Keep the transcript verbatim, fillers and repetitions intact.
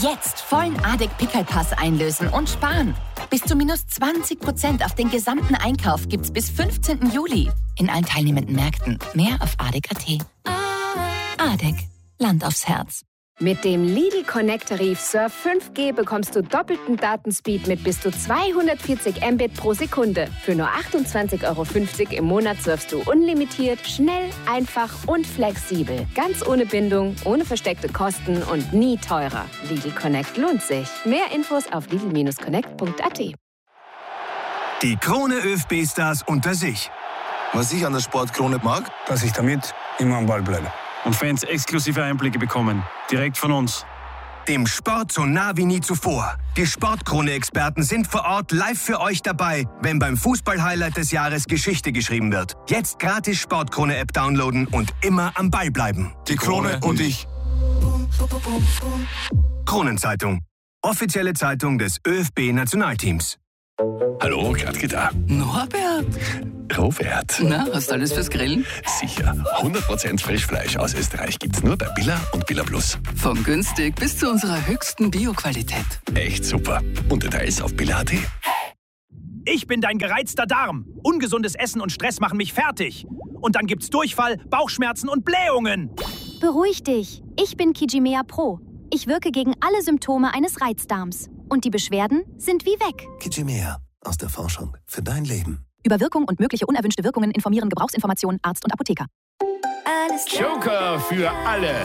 Jetzt vollen A D E C-Pickelpass einlösen und sparen. Bis zu minus zwanzig Prozent auf den gesamten Einkauf gibt's bis fünfzehnten Juli. In allen teilnehmenden Märkten. Mehr auf A D E C punkt A T. A D E C. Land aufs Herz. Mit dem Lidl Connect-Tarif Surf fünf G bekommst du doppelten Datenspeed mit bis zu zweihundertvierzig Mbit pro Sekunde. Für nur achtundzwanzig Euro fünfzig im Monat surfst du unlimitiert, schnell, einfach und flexibel. Ganz ohne Bindung, ohne versteckte Kosten und nie teurer. Lidl Connect lohnt sich. Mehr Infos auf lidl Bindestrich connect Punkt A T. Die Krone ÖFB-Stars unter sich. Was ich an der Sportkrone mag, dass ich damit immer am Ball bleibe. Und Fans exklusive Einblicke bekommen. Direkt von uns. Dem Sport so nah wie nie zuvor. Die Sportkrone-Experten sind vor Ort live für euch dabei, wenn beim Fußball-Highlight des Jahres Geschichte geschrieben wird. Jetzt gratis Sportkrone-App downloaden und immer am Ball bleiben. die Krone und ich. Kronenzeitung. Offizielle Zeitung des ÖFB-Nationalteams. Hallo, Gradke da. Norbert? Robert. Na, hast du alles fürs Grillen? Sicher. hundert Prozent Frischfleisch aus Österreich gibt's nur bei Billa und Billa Plus. Von günstig bis zu unserer höchsten Bio-Qualität. Echt super. Und Details auf billa Punkt A T. Ich bin dein gereizter Darm. Ungesundes Essen und Stress machen mich fertig. Und dann gibt's Durchfall, Bauchschmerzen und Blähungen. Beruhig dich. Ich bin Kijimea Pro. Ich wirke gegen alle Symptome eines Reizdarms. Und die Beschwerden sind wie weg. Kijimea. Aus der Forschung für dein Leben. Über Wirkung und mögliche unerwünschte Wirkungen informieren Gebrauchsinformationen Arzt und Apotheker. Joker für alle.